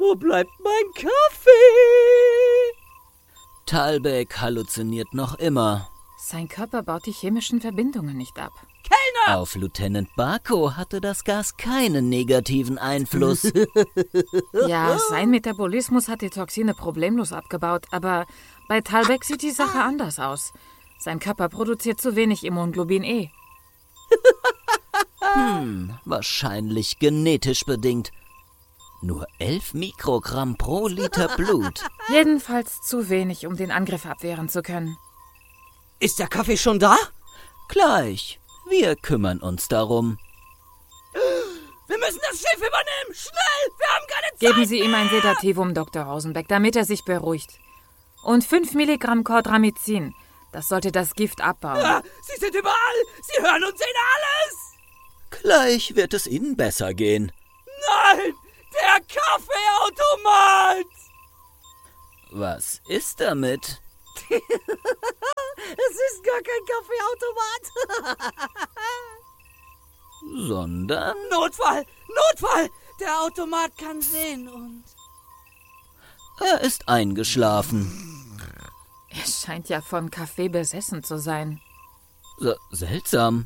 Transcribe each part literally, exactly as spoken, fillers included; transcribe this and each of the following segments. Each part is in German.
Wo bleibt mein Kaffee? Thalbäck halluziniert noch immer. Sein Körper baut die chemischen Verbindungen nicht ab. Kellner! Auf Lieutenant Barco hatte das Gas keinen negativen Einfluss. Ja, sein Metabolismus hat die Toxine problemlos abgebaut, aber bei Thalbäck sieht die Sache anders aus. Sein Körper produziert zu wenig Immunglobin E. Hm, wahrscheinlich genetisch bedingt. Nur elf Mikrogramm pro Liter Blut. Jedenfalls zu wenig, um den Angriff abwehren zu können. Ist der Kaffee schon da? Gleich. Wir kümmern uns darum. Wir müssen das Schiff übernehmen! Schnell! Wir haben keine Zeit Geben Sie ihm mehr. ein Sedativum, Doktor Rosenbeck, damit er sich beruhigt. Und fünf Milligramm Cordramycin. Das sollte das Gift abbauen. Ah, Sie sind überall! Sie hören und sehen alles! Gleich wird es Ihnen besser gehen. Nein! Der Kaffeeautomat! Was ist damit? Es ist gar kein Kaffeeautomat! Sondern... Notfall! Notfall! Der Automat kann sehen und... Er ist eingeschlafen. Er scheint ja von Kaffee besessen zu sein. S- seltsam.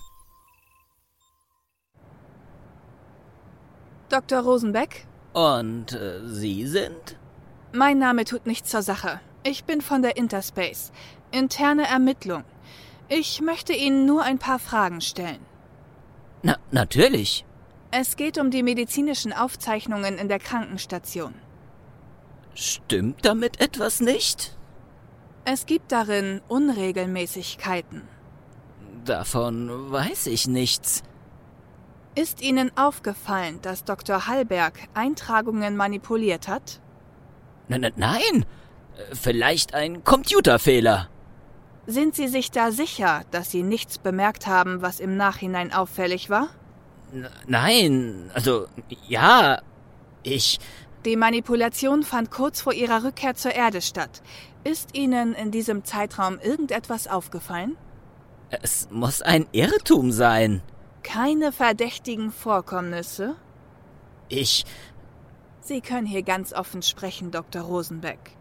Doktor Rosenbeck? Und äh, Sie sind? Mein Name tut nichts zur Sache. Ich bin von der Interspace. Interne Ermittlung. Ich möchte Ihnen nur ein paar Fragen stellen. Na, natürlich. Es geht um die medizinischen Aufzeichnungen in der Krankenstation. Stimmt damit etwas nicht? Es gibt darin Unregelmäßigkeiten. Davon weiß ich nichts. Ist Ihnen aufgefallen, dass Doktor Hallberg Eintragungen manipuliert hat? N- n- nein, vielleicht ein Computerfehler. Sind Sie sich da sicher, dass Sie nichts bemerkt haben, was im Nachhinein auffällig war? N- nein, also ja, ich... Die Manipulation fand kurz vor Ihrer Rückkehr zur Erde statt. Ist Ihnen in diesem Zeitraum irgendetwas aufgefallen? Es muss ein Irrtum sein. Keine verdächtigen Vorkommnisse? Ich... Sie können hier ganz offen sprechen, Doktor Rosenbeck.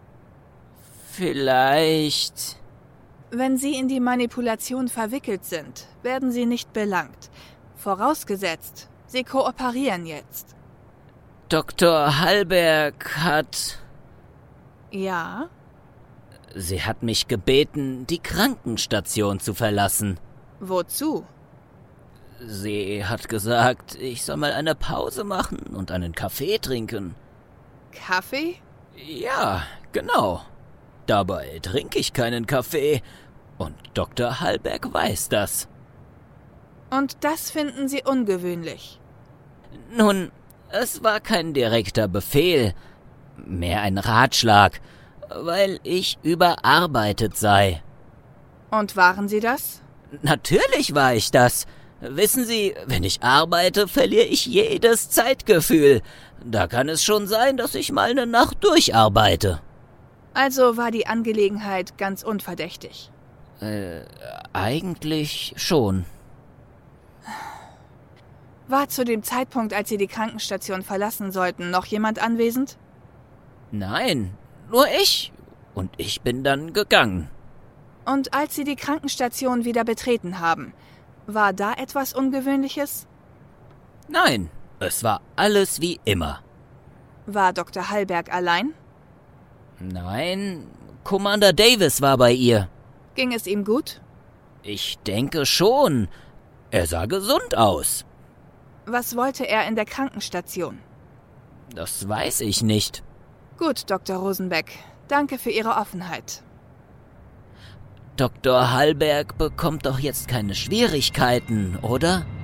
Vielleicht... Wenn Sie in die Manipulation verwickelt sind, werden Sie nicht belangt. Vorausgesetzt, Sie kooperieren jetzt. Doktor Hallberg hat... Ja? Sie hat mich gebeten, die Krankenstation zu verlassen. Wozu? Sie hat gesagt, ich soll mal eine Pause machen und einen Kaffee trinken. Kaffee? Ja, genau. Dabei trinke ich keinen Kaffee. Und Doktor Hallberg weiß das. Und das finden Sie ungewöhnlich? Nun, es war kein direkter Befehl, mehr ein Ratschlag, weil ich überarbeitet sei. Und waren Sie das? Natürlich war ich das. Wissen Sie, wenn ich arbeite, verliere ich jedes Zeitgefühl. Da kann es schon sein, dass ich mal eine Nacht durcharbeite. Also war die Angelegenheit ganz unverdächtig. Äh, eigentlich schon. War zu dem Zeitpunkt, als Sie die Krankenstation verlassen sollten, noch jemand anwesend? Nein, nur ich. Und ich bin dann gegangen. Und als Sie die Krankenstation wieder betreten haben, war da etwas Ungewöhnliches? Nein, es war alles wie immer. War Doktor Hallberg allein? Nein, Commander Davis war bei ihr. Ging es ihm gut? Ich denke schon. Er sah gesund aus. Was wollte er in der Krankenstation? Das weiß ich nicht. Gut, Doktor Rosenbeck. Danke für Ihre Offenheit. Doktor Hallberg bekommt doch jetzt keine Schwierigkeiten, oder?